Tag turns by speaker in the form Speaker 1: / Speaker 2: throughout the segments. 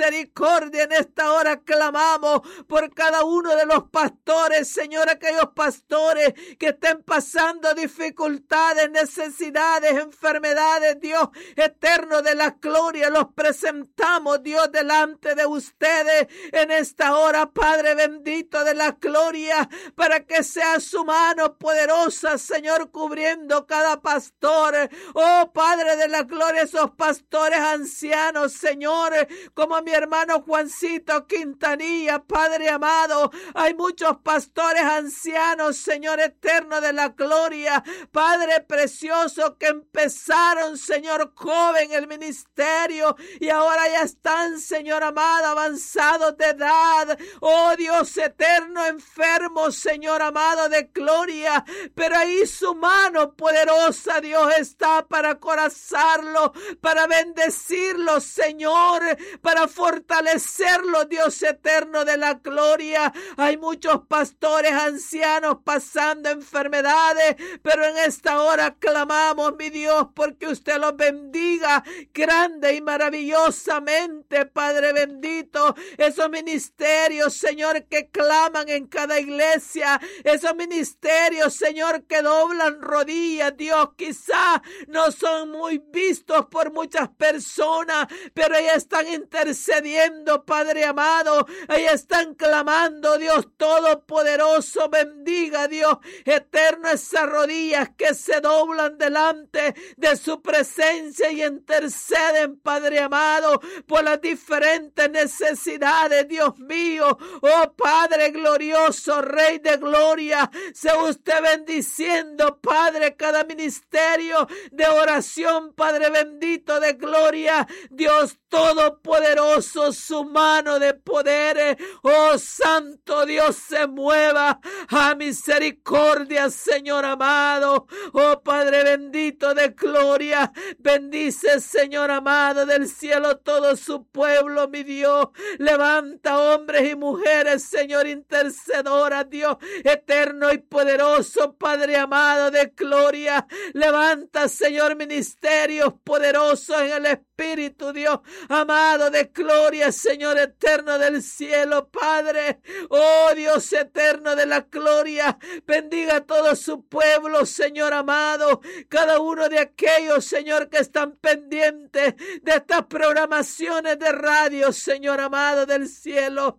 Speaker 1: misericordia. En esta hora clamamos por cada uno de los pastores, Señor, aquellos pastores que estén pasando dificultades, necesidades, enfermedades, Dios eterno de la gloria. Los presentamos, Dios, delante de ustedes en esta hora, Padre bendito de la gloria, para que sea su mano poderosa, Señor, cubriendo cada pastor. Oh, Padre de la gloria, esos pastores ancianos, Señor, como mi hermano Juancito Quintanilla, Padre amado. Hay muchos pastores ancianos, Señor eterno de la gloria, Padre precioso, que empezaron, Señor, joven el ministerio y ahora ya están, Señor amado, avanzados de edad. Oh, Dios eterno, enfermos, Señor amado de gloria, pero ahí su mano poderosa, Dios, está para acorazarlo, para bendecirlo, Señor, para fortalecerlo, Dios eterno de la gloria. Hay muchos pastores ancianos pasando enfermedades, pero en esta hora clamamos, mi Dios, porque usted los bendiga grande y maravillosamente, Padre bendito. Esos ministerios, Señor, que claman en cada iglesia, esos ministerios, Señor, que doblan rodillas, Dios, quizá no son muy vistos por muchas personas, pero ahí están intercediendo, Padre amado, ahí están clamando, Dios todopoderoso. Bendiga, Dios eterno, esas rodillas que se doblan delante de su presencia y interceden, Padre amado, por las diferentes necesidades, Dios mío. Oh, Padre glorioso, Rey de gloria, sea usted bendiciendo, Padre, cada ministerio de oración, Padre bendito de gloria. Dios todopoderoso, su mano de poder, oh santo Dios, se mueva a misericordia, Señor amado. Oh Padre bendito de gloria, bendice, Señor amado del cielo, todo su pueblo, mi Dios. Levanta hombres y mujeres, Señor, intercedoras, Dios eterno y poderoso, Padre amado de gloria. Levanta, Señor, ministerios poderosos en el Espíritu, Dios amado de gloria, Señor eterno del cielo, Padre. Oh, Dios eterno de la gloria, bendiga a todo su pueblo, Señor amado. Cada uno de aquellos, Señor, que están pendientes de estas programaciones de radio, Señor amado del cielo.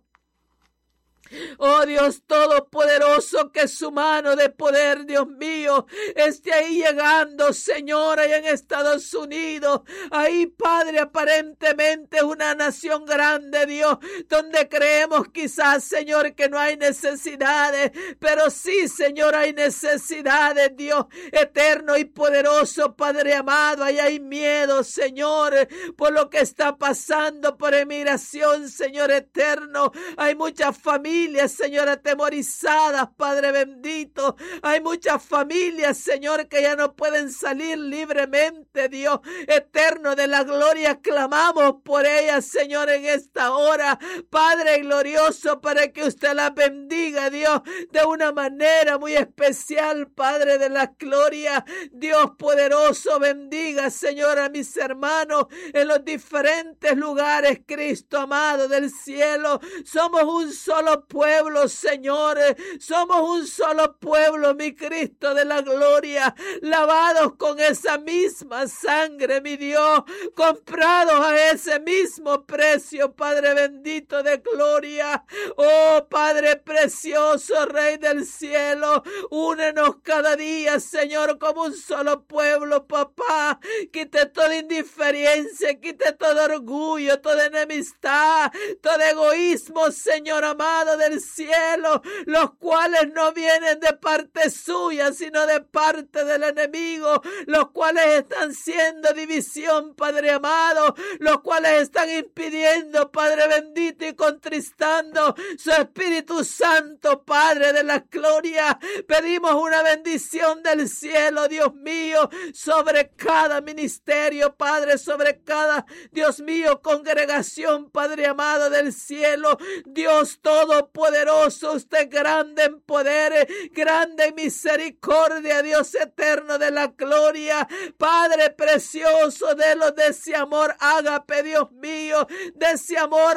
Speaker 1: Oh Dios todopoderoso, que su mano de poder, Dios mío, esté ahí llegando, Señor, allá en Estados Unidos. Ahí, Padre, aparentemente una nación grande, Dios, donde creemos quizás, Señor, que no hay necesidades, pero sí, Señor, hay necesidades, Dios eterno y poderoso, Padre amado. Ahí hay miedo, Señor, por lo que está pasando, por emigración, Señor eterno. Hay muchas familias, Señor, atemorizadas, Padre bendito. Hay muchas familias, Señor, que ya no pueden salir libremente, Dios eterno de la gloria. Clamamos por ellas, Señor, en esta hora, Padre glorioso, para que usted las bendiga, Dios, de una manera muy especial, Padre de la gloria. Dios poderoso, bendiga, Señor, a mis hermanos en los diferentes lugares, Cristo amado del cielo. Somos un solo pueblo, Señor, somos un solo pueblo, mi Cristo de la gloria, lavados con esa misma sangre, mi Dios, comprados a ese mismo precio, Padre bendito de gloria. Oh, Padre precioso, Rey del cielo, únenos cada día, Señor, como un solo pueblo, papá. Quite toda indiferencia, quite todo orgullo, toda enemistad, todo egoísmo, Señor amado del cielo, los cuales no vienen de parte suya, sino de parte del enemigo, los cuales están siendo división, Padre amado, los cuales están impidiendo, Padre bendito, y contristando su Espíritu Santo, Padre de la gloria. Pedimos una bendición del cielo, Dios mío, sobre cada ministerio, Padre, sobre cada, Dios mío, congregación, Padre amado del cielo. Dios todopoderoso, usted grande en poder, grande en misericordia, Dios eterno de la gloria. Padre precioso, de ese amor ágape, Dios mío, de ese amor